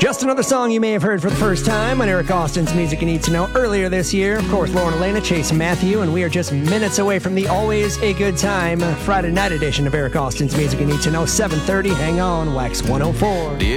Just another song you may have heard for the first time on Eric Austin's Music You Need to Know earlier this year. Of course, Lauren Elena, Chase Matthew, and we are just minutes away from the Always a Good Time Friday night edition of Eric Austin's Music You Need to Know, 7:30. Hang on, Wax 104.